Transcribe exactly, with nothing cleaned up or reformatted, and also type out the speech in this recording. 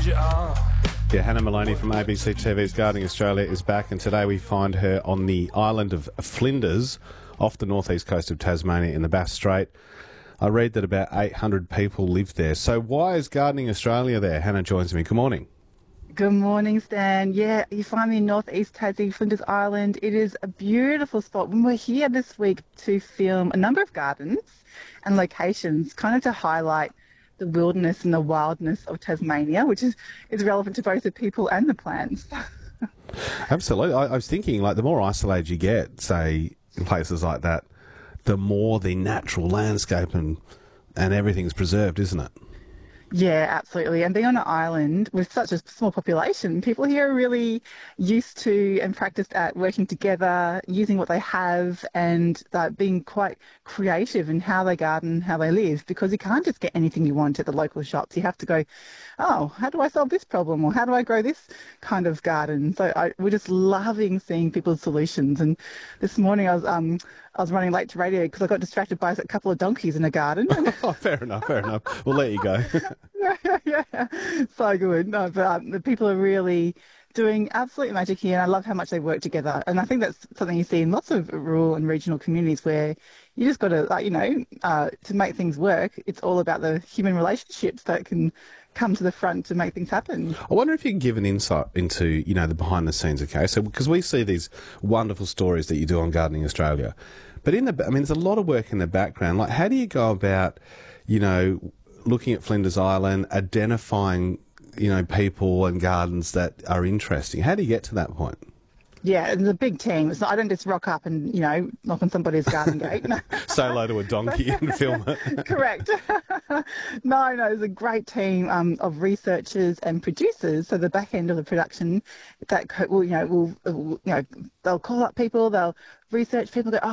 need you, uh. Yeah, Hannah Maloney from A B C T V's Gardening Australia is back, and today we find her on the island of Flinders, off the northeast coast of Tasmania in the Bass Strait. I read that about eight hundred people live there. So why is Gardening Australia there? Hannah joins me. Good morning. Good morning, Stan. Yeah, you find me in northeast Tassie, Flinders Island. It is a beautiful spot. When we're here this week to film a number of gardens and locations, kind of to highlight the wilderness and the wildness of Tasmania, which is, is relevant to both the people and the plants. Absolutely. I, I was thinking, like, the more isolated you get, say, in places like that, the more the natural landscape and, and everything's preserved, isn't it? Yeah, absolutely. And being on an island with such a small population, people here are really used to and practiced at working together, using what they have, and uh, being quite creative in how they garden, how they live, because you can't just get anything you want at the local shops. You have to go, oh, how do I solve this problem? Or how do I grow this kind of garden? So I, we're just loving seeing people's solutions. And this morning I was um I was running late to radio because I got distracted by a couple of donkeys in the garden. Oh, fair enough, fair enough. We'll let you go. yeah, yeah, so good. No, but um, the people are really doing absolute magic here, and I love how much they work together. And I think that's something you see in lots of rural and regional communities where you just got to, like, you know, uh, to make things work, it's all about the human relationships that can come to the front to make things happen. I wonder if you can give an insight into, you know, the behind the scenes, okay? So, because we see these wonderful stories that you do on Gardening Australia, but in the, I mean, there's a lot of work in the background. Like, how do you go about, you know, looking at Flinders Island, identifying, you know, people and gardens that are interesting? How do you get to that point? Yeah, it's a big team. It's not, I don't just rock up and, you know, knock on somebody's garden gate. No. Say hello to a donkey and film it. Correct. no, no, there's a great team um, of researchers and producers. So the back end of the production, that will, you know, will, will, you know, they'll call up people, they'll research people. Go, oh,